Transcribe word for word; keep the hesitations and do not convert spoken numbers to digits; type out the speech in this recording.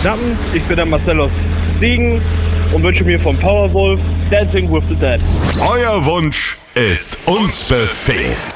Knappen. Ich bin der Marcel aus Siegen und wünsche mir von Powerwolf Dancing with the Dead. Euer Wunsch ist uns Befehl.